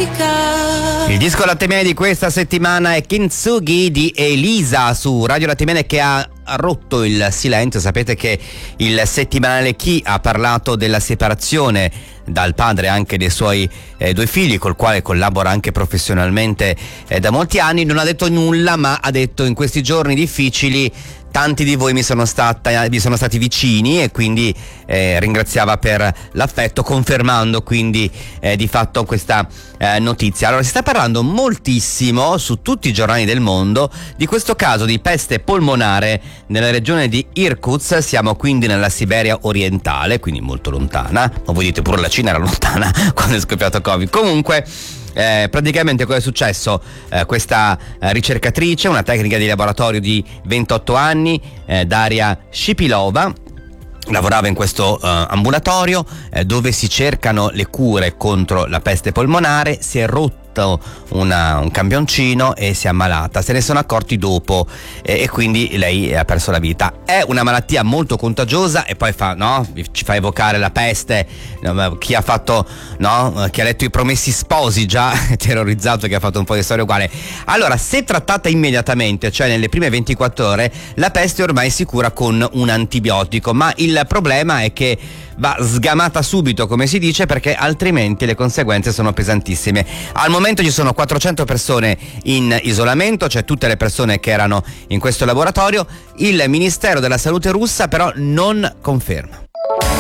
Il disco Latte Miele di questa settimana è Kintsugi di Elisa su Radio Latte Miele, che ha rotto il silenzio. Sapete che il settimanale Chi ha parlato della separazione dal padre anche dei suoi due figli, col quale collabora anche professionalmente da molti anni. Non ha detto nulla, ma ha detto: in questi giorni difficili tanti di voi vi sono stati vicini, e quindi ringraziava per l'affetto, confermando quindi di fatto questa notizia. Allora, si sta parlando moltissimo su tutti i giornali del mondo di questo caso di peste polmonare nella regione di Irkutsk. Siamo quindi nella Siberia orientale, quindi molto lontana, ma voi dite pure la Cina era lontana quando è scoppiato Covid. Comunque praticamente cosa è successo? Questa ricercatrice, una tecnica di laboratorio di 28 anni, Daria Shipilova, lavorava in questo ambulatorio dove si cercano le cure contro la peste polmonare. Si è rotto un campioncino e si è ammalata. Se ne sono accorti dopo e quindi lei ha perso la vita. È una malattia molto contagiosa, e poi ci fa evocare la peste. Chi ha fatto, chi ha letto I Promessi Sposi, già è terrorizzato, che ha fatto un po' di storia uguale. Allora, se trattata immediatamente, cioè nelle prime 24 ore, la peste ormai si cura con un antibiotico, ma il problema è che va sgamata subito, come si dice, perché altrimenti le conseguenze sono pesantissime. Al momento ci sono 400 persone in isolamento, cioè tutte le persone che erano in questo laboratorio. Il Ministero della Salute russa però non conferma.